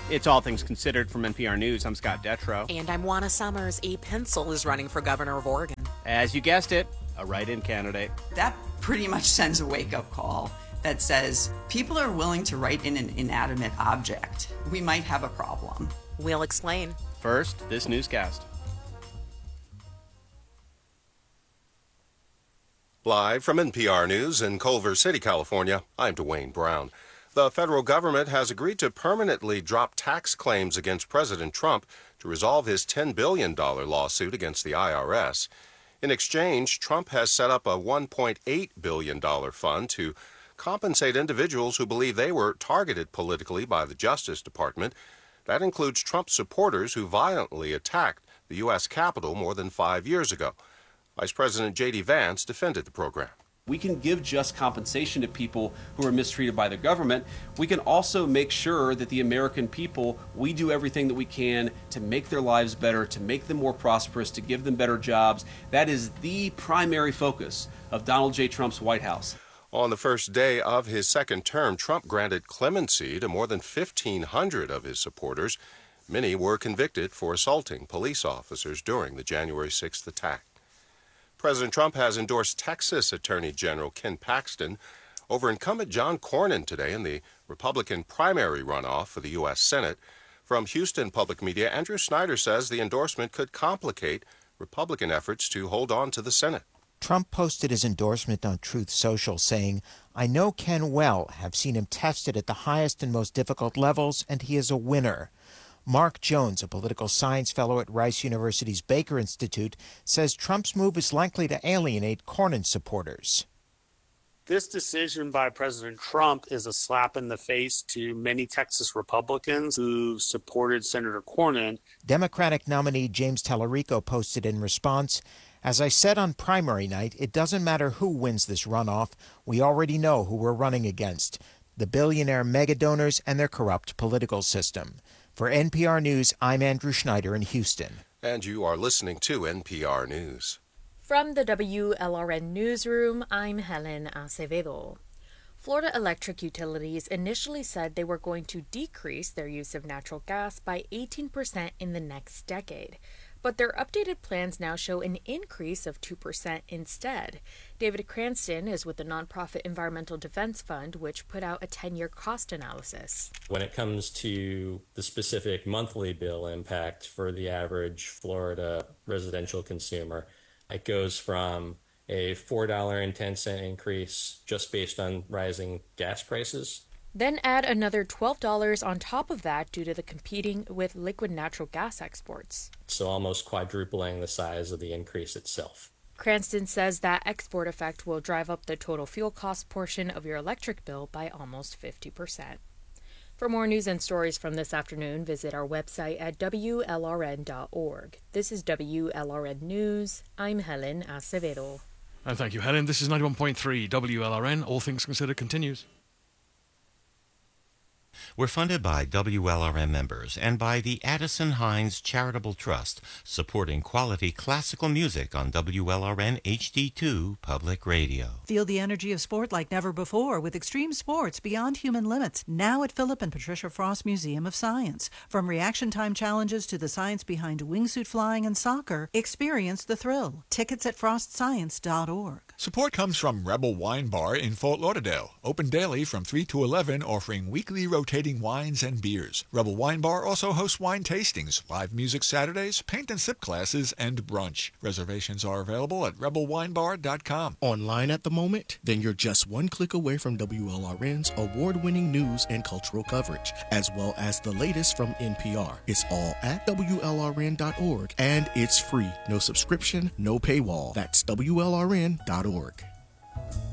It's All Things Considered from NPR News. I'm Scott Detrow. And I'm Juana Summers. A pencil is running for governor of Oregon. As you guessed it, a write-in candidate. That pretty much sends a wake-up call that says people are willing to write in an inanimate object. We might have a problem. We'll explain. First, this newscast. Live from NPR News in Culver City, California, I'm Dwayne Brown. The federal government has agreed to permanently drop tax claims against President Trump to resolve his $10 billion lawsuit against the IRS. In exchange, Trump has set up a $1.8 billion fund to compensate individuals who believe they were targeted politically by the Justice Department. That includes Trump supporters who violently attacked the U.S. Capitol more than 5 years ago. Vice President J.D. Vance defended the program. We can give just compensation to people who are mistreated by the government. We can also make sure that the American people, we do everything that we can to make their lives better, to make them more prosperous, to give them better jobs. That is the primary focus of Donald J. Trump's White House. On the first day of his second term, Trump granted clemency to more than 1,500 of his supporters. Many were convicted for assaulting police officers during the January 6th attack. President Trump has endorsed Texas Attorney General Ken Paxton over incumbent John Cornyn today in the Republican primary runoff for the U.S. Senate. From Houston Public Media, Andrew Snyder says the endorsement could complicate Republican efforts to hold on to the Senate. Trump posted his endorsement on Truth Social, saying, "I know Ken well, have seen him tested at the highest and most difficult levels, and he is a winner." Mark Jones, a political science fellow at Rice University's Baker Institute, says Trump's move is likely to alienate Cornyn supporters. This decision by President Trump is a slap in the face to many Texas Republicans who supported Senator Cornyn. Democratic nominee James Tallarico posted in response, "As I said on primary night, it doesn't matter who wins this runoff. We already know who we're running against: the billionaire mega donors and their corrupt political system." For NPR News, I'm Andrew Schneider in Houston. And you are listening to NPR News. From the WLRN Newsroom, I'm Helen Acevedo. Florida Electric Utilities initially said they were going to decrease their use of natural gas by 18% in the next decade. But their updated plans now show an increase of 2% instead. David Cranston is with the nonprofit Environmental Defense Fund, which put out a 10-year cost analysis. When it comes to the specific monthly bill impact for the average Florida residential consumer, it goes from a $4.10 increase just based on rising gas prices. Then add another $12 on top of that due to the competing with liquid natural gas exports. So almost quadrupling the size of the increase itself. Cranston says that export effect will drive up the total fuel cost portion of your electric bill by almost 50%. For more news and stories from this afternoon, visit our website at WLRN.org. This is WLRN News. I'm Helen Acevedo. And thank you, Helen. This is 91.3 WLRN. All Things Considered continues. We're funded by WLRN members and by the Addison Hines Charitable Trust, supporting quality classical music on WLRN HD2 Public Radio. Feel the energy of sport like never before with extreme sports beyond human limits, now at Philip and Patricia Frost Museum of Science. From reaction time challenges to the science behind wingsuit flying and soccer, experience the thrill. Tickets at frostscience.org. Support comes from Rebel Wine Bar in Fort Lauderdale, open daily from 3 to 11, offering weekly rotating wines and beers. Rebel Wine Bar also hosts wine tastings, live music Saturdays, paint and sip classes, and brunch. Reservations are available at rebelwinebar.com. Online at the moment? Then you're just one click away from WLRN's award-winning news and cultural coverage, as well as the latest from NPR. It's all at WLRN.org, and it's free. No subscription, no paywall. That's WLRN.org.